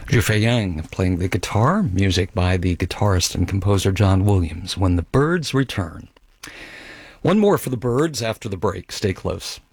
Zhufei Yang playing the guitar, music by the guitarist and composer John Williams. When the Byrds return. One more for the Byrds after the break. Stay close.